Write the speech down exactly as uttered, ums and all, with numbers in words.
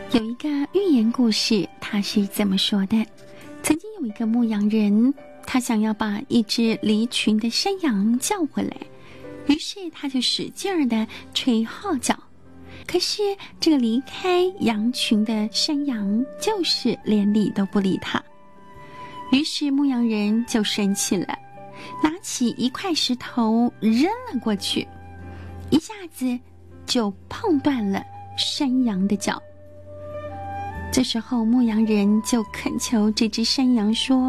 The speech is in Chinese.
有一个寓言故事，它是这么说的：曾经有一个牧羊人，他想要把一只离群的山羊叫回来，于是他就使劲儿地吹号角。可是这个离开羊群的山羊就是连理都不理他，于是牧羊人就生气了，拿起一块石头扔了过去，一下子就碰断了山羊的脚。这时候牧羊人就恳求这只山羊说：